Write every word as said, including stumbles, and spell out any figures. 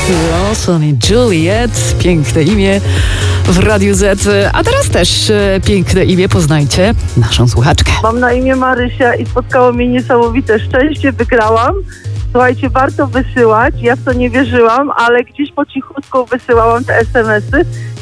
Lawson i Juliet. Piękne imię w Radiu Z. A teraz też e, piękne imię. Poznajcie naszą słuchaczkę. Mam na imię Marysia i spotkało mnie niesamowite szczęście. Wygrałam. Słuchajcie, warto wysyłać. Ja w to nie wierzyłam, ale gdzieś po cichutku wysyłałam te es em esy